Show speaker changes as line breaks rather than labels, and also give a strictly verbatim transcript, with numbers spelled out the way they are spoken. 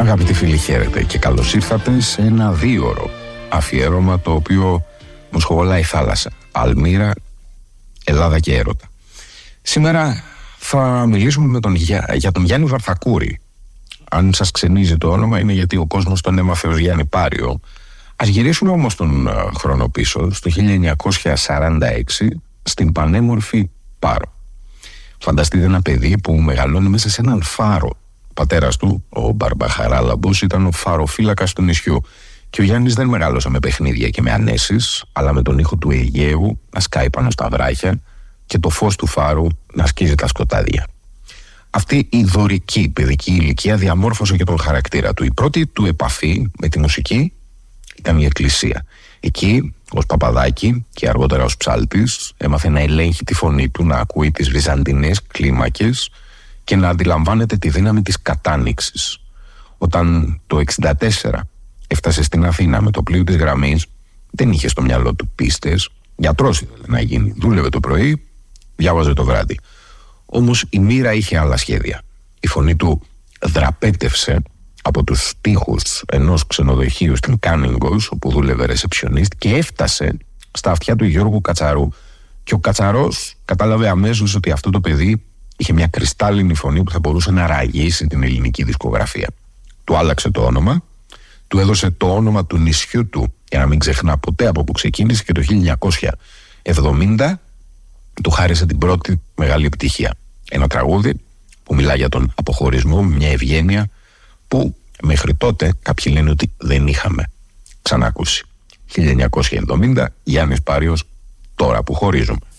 Αγαπητοί φίλοι, χαίρετε και καλώς ήρθατε σε ένα δίωρο αφιέρωμα το οποίο μου σχολάει η θάλασσα, Αλμύρα, Ελλάδα και έρωτα. Σήμερα θα μιλήσουμε με τον, για τον Γιάννη Βαρθακούρη. Αν σας ξενίζει το όνομα είναι γιατί ο κόσμος τον έμαθε ως Γιάννη Πάριο. Ας γυρίσουμε όμως τον χρόνο πίσω, στο χίλια εννιακόσια σαράντα έξι, στην πανέμορφη Πάρο. Φανταστείτε ένα παιδί που μεγαλώνει μέσα σε έναν φάρο. Ο πατέρας του, ο Μπαρμπαχαράλαμπος, ήταν ο φαροφύλακας του νησιού. Και ο Γιάννης δεν μεγάλωσε με παιχνίδια και με ανέσεις, αλλά με τον ήχο του Αιγαίου να σκάει πάνω στα βράχια και το φως του φάρου να σκίζει τα σκοτάδια. Αυτή η δωρική παιδική ηλικία διαμόρφωσε και τον χαρακτήρα του. Η πρώτη του επαφή με τη μουσική ήταν η εκκλησία. Εκεί, ως παπαδάκι και αργότερα ως ψάλτης, έμαθε να ελέγχει τη φωνή του, να ακούει τις βυζαντινές κλίμακες και να αντιλαμβάνεται τη δύναμη της κατάνοιξης. Όταν το εξήντα τέσσερα έφτασε στην Αθήνα με το πλοίο της Γραμμής, δεν είχε στο μυαλό του πίστες. Γιατρός ήθελε να γίνει. Δούλευε το πρωί, διάβαζε το βράδυ. Όμως η μοίρα είχε άλλα σχέδια. Η φωνή του δραπέτευσε από τους τοίχους ενός ξενοδοχείου στην Κάνιγκος, όπου δούλευε ρεσεψιονίστ, και έφτασε στα αυτιά του Γιώργου Κατσαρού. Και ο Κατσαρός κατάλαβε αμέσως ότι αυτό το παιδί είχε μια κρυστάλλινη φωνή που θα μπορούσε να ραγίσει την ελληνική δισκογραφία. Του άλλαξε το όνομα, του έδωσε το όνομα του νησιού του, για να μην ξεχνά ποτέ από που ξεκίνησε, και το χίλια εννιακόσια εβδομήντα του χάρισε την πρώτη μεγάλη επιτυχία. Ένα τραγούδι που μιλά για τον αποχωρισμό, μια ευγένεια που μέχρι τότε κάποιοι λένε ότι δεν είχαμε ξανακούσει. χίλια εννιακόσια εβδομήντα, Γιάννης Πάριος, τώρα που χωρίζουμε.